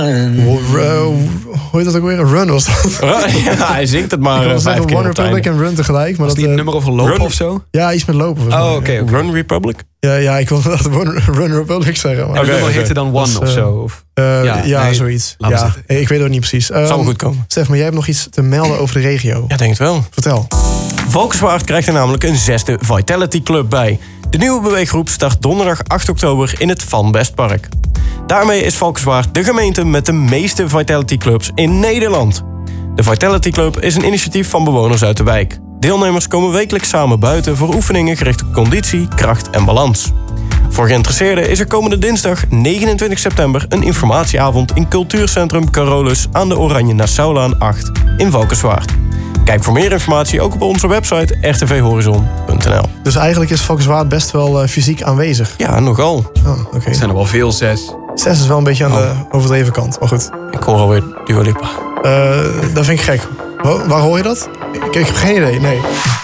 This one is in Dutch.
Hoe heet dat ook weer? Run was dat? Ja, hij zingt het maar. Ik wil 5 zeggen keer One op het Republic einde. en Run tegelijk. Maar Was dat, die een nummer over lopen Run- of zo? Ja, iets met lopen. Oh, oké. Run Republic? Ja, ik wilde dat Run Republic zeggen. Maar En de nummer oké. heette dan One Dus, of zo? Of? ja, nee, zoiets. laten we Ja, zitten. ik weet het ook niet precies. Zal wel goed komen. Stef, maar jij hebt nog iets te melden over de regio. Ja, denk het wel. Vertel. Valkenswaard krijgt er namelijk een 6e Vitality Club bij. De nieuwe beweeggroep start donderdag 8 oktober in het Van Bestpark. Daarmee is Valkenswaard de gemeente met de meeste Vitality Clubs in Nederland. De Vitality Club is een initiatief van bewoners uit de wijk. Deelnemers komen wekelijks samen buiten voor oefeningen gericht op conditie, kracht en balans. Voor geïnteresseerden is er komende dinsdag 29 september een informatieavond in Cultuurcentrum Carolus aan de Oranje Nassaulaan 8 in Valkenswaard. Kijk voor meer informatie ook op onze website rtvhorizon.nl. Dus eigenlijk is Valkenswaard best wel fysiek aanwezig. Ja, nogal. Oh, oké. Er zijn er wel veel, 6. 6 is wel een beetje aan de overdreven kant. Maar goed, Ik hoor alweer Dua Lipa. dat vind ik gek. Waar hoor je dat? Ik heb geen idee, nee.